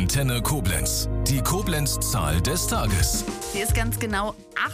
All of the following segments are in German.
Antenne Koblenz. Die Koblenz-Zahl des Tages. Sie ist ganz genau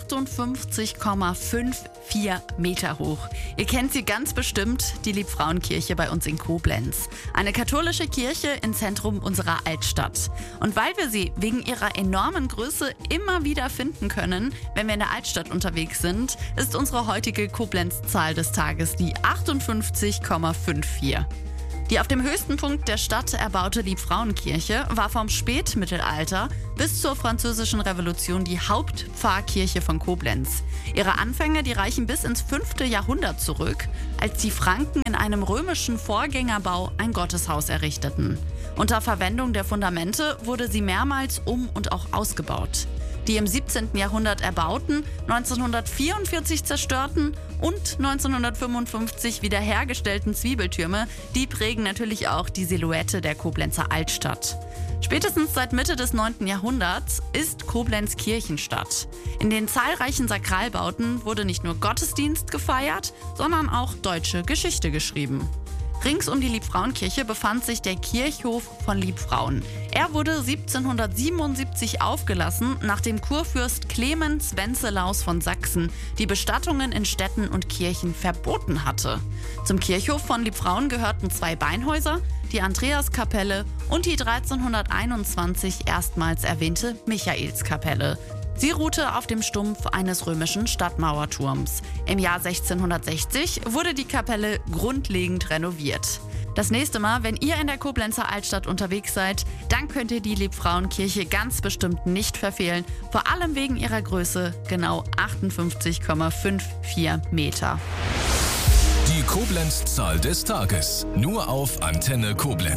58,54 Meter hoch. Ihr kennt sie ganz bestimmt, die Liebfrauenkirche bei uns in Koblenz. Eine katholische Kirche im Zentrum unserer Altstadt. Und weil wir sie wegen ihrer enormen Größe immer wieder finden können, wenn wir in der Altstadt unterwegs sind, ist unsere heutige Koblenz-Zahl des Tages die 58,54. Die auf dem höchsten Punkt der Stadt erbaute Liebfrauenkirche war vom Spätmittelalter bis zur Französischen Revolution die Hauptpfarrkirche von Koblenz. Ihre Anfänge, die reichen bis ins 5. Jahrhundert zurück, als die Franken in einem römischen Vorgängerbau ein Gotteshaus errichteten. Unter Verwendung der Fundamente wurde sie mehrmals und auch ausgebaut. Die im 17. Jahrhundert erbauten, 1944 zerstörten und 1955 wiederhergestellten Zwiebeltürme, die prägen natürlich auch die Silhouette der Koblenzer Altstadt. Spätestens seit Mitte des 9. Jahrhunderts ist Koblenz Kirchenstadt. In den zahlreichen Sakralbauten wurde nicht nur Gottesdienst gefeiert, sondern auch deutsche Geschichte geschrieben. Rings um die Liebfrauenkirche befand sich der Kirchhof von Liebfrauen. Er wurde 1777 aufgelassen, nachdem Kurfürst Clemens Wencelaus von Sachsen die Bestattungen in Städten und Kirchen verboten hatte. Zum Kirchhof von Liebfrauen gehörten 2 Beinhäuser, die Andreaskapelle und die 1321 erstmals erwähnte Michaelskapelle. Sie ruhte auf dem Stumpf eines römischen Stadtmauerturms. Im Jahr 1660 wurde die Kapelle grundlegend renoviert. Das nächste Mal, wenn ihr in der Koblenzer Altstadt unterwegs seid, dann könnt ihr die Liebfrauenkirche ganz bestimmt nicht verfehlen. Vor allem wegen ihrer Größe, genau 58,54 Meter. Die Koblenz-Zahl des Tages. Nur auf Antenne Koblenz.